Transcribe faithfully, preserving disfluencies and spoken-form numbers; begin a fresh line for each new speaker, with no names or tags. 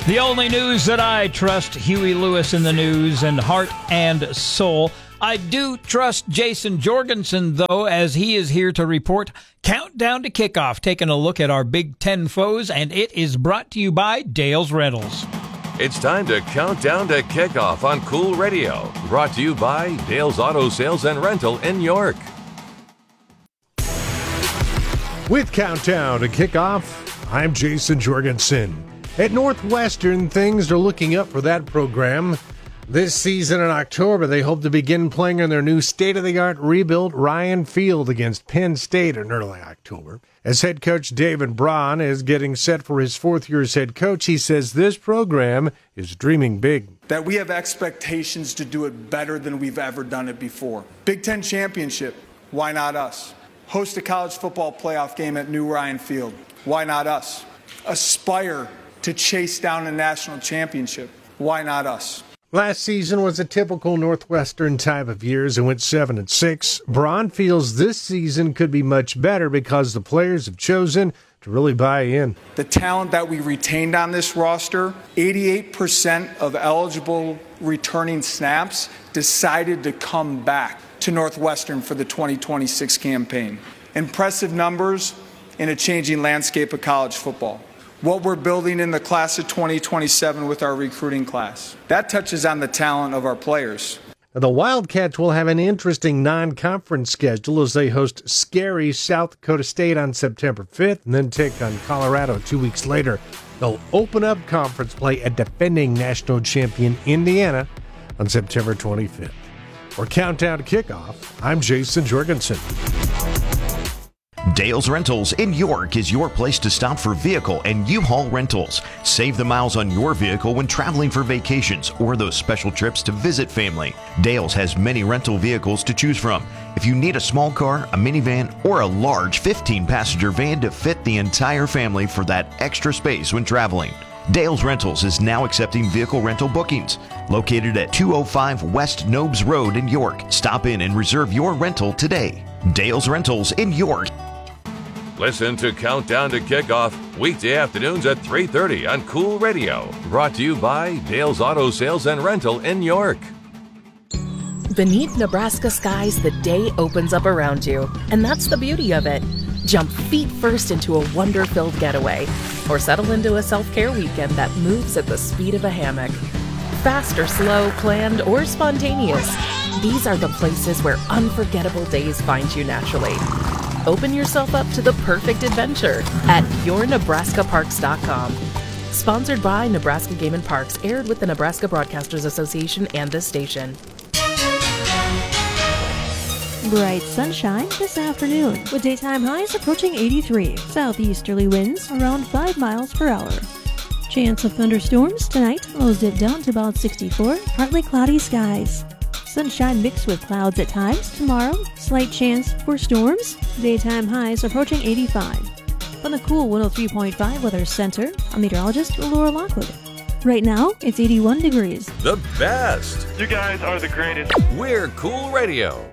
The only news that I trust, Huey Lewis in the news and heart and soul. I do trust Jason Jorgensen, though, as he is here to report Countdown to Kickoff, taking a look at our Big Ten foes, and it is brought to you by Dale's Rentals.
It's time to count down to kickoff on Cool Radio. Brought to you by Dale's Auto Sales and Rental in York.
With Countdown to Kickoff, I'm Jason Jorgensen. At Northwestern, things are looking up for that program. This season in October, they hope to begin playing in their new state-of-the-art rebuilt Ryan Field against Penn State in early October. As head coach David Braun is getting set for his fourth year as head coach, he says this program is dreaming big.
That we have expectations to do it better than we've ever done it before. Big Ten championship, why not us? Host a college football playoff game at New Ryan Field, why not us? Aspire to chase down a national championship, why not us?
Last season was a typical Northwestern type of years and went seven and six. Braun feels this season could be much better because the players have chosen to really buy in.
The talent that we retained on this roster, eighty-eight percent of eligible returning snaps decided to come back to Northwestern for the twenty twenty-six campaign. Impressive numbers in a changing landscape of college football. What we're building in the class of twenty twenty-seven with our recruiting class. That touches on the talent of our players.
The Wildcats will have an interesting non-conference schedule as they host scary South Dakota State on September fifth and then take on Colorado two weeks later. They'll open up conference play at defending national champion Indiana on September twenty-fifth. For Countdown to Kickoff, I'm Jason Jorgensen.
Dale's Rentals in York is your place to stop for vehicle and U-Haul rentals. Save the miles on your vehicle when traveling for vacations or those special trips to visit family. Dale's has many rental vehicles to choose from. If you need a small car, a minivan, or a large fifteen passenger van to fit the entire family for that extra space when traveling, Dale's Rentals is now accepting vehicle rental bookings. Located at two oh five West Nobes Road in York. Stop in and reserve your rental today. Dale's Rentals in York.
Listen to Countdown to Kickoff weekday afternoons at three thirty on Cool Radio. Brought to you by Dale's Auto Sales and Rental in York.
Beneath Nebraska skies, the day opens up around you, and that's the beauty of it. Jump feet first into a wonder-filled getaway, or settle into a self-care weekend that moves at the speed of a hammock. Fast or slow, planned or spontaneous, these are the places where unforgettable days find you naturally. Open yourself up to the perfect adventure at your nebraska parks dot com. Sponsored by Nebraska Game and Parks, aired with the Nebraska Broadcasters Association and this station.
Bright sunshine this afternoon with daytime highs approaching eighty-three. Southeasterly winds around five miles per hour. Chance of thunderstorms tonight, lows dip down to about sixty-four. Partly cloudy skies. Sunshine mixed with clouds at times tomorrow. Slight chance for storms. Daytime highs approaching eighty-five. From the cool one oh three point five Weather Center, I'm meteorologist Laura Lockwood. Right now, it's eighty-one degrees.
The best.
You guys are the greatest.
We're Cool Radio.